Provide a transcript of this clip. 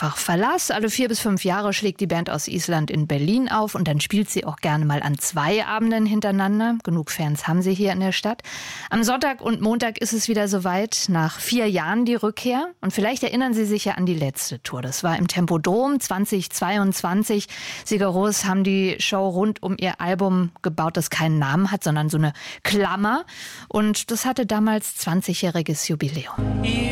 einfach Verlass. Alle 4 bis 5 Jahre schlägt die Band aus Island in Berlin auf und dann spielt sie auch gerne mal an 2 Abenden hintereinander. Genug Fans haben sie hier in der Stadt. Am Sonntag und Montag ist es wieder soweit, nach 4 Jahren die Rückkehr. Und vielleicht erinnern Sie sich ja an die letzte Tour. Das war im Tempodrom 2022. Sigur Rós haben die Show rund um ihr Album gebaut, das keinen Namen hat, sondern so eine Klammer. Und das hatte damals 20-jähriges Jubiläum.